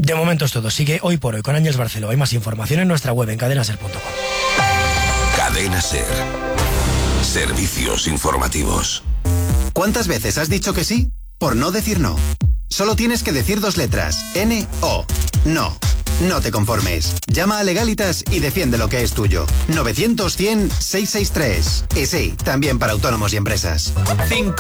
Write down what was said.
De momento es todo. Sigue Hoy por Hoy con Ángels Barceló. Hay más información en nuestra web en cadenaser.com. Cadena Ser. Servicios informativos. ¿Cuántas veces has dicho que sí? Por no decir no. Solo tienes que decir 2 letras. N-O. No. No te conformes. Llama a Legalitas y defiende lo que es tuyo. 900-100-663. Y sí, también para autónomos y empresas. 5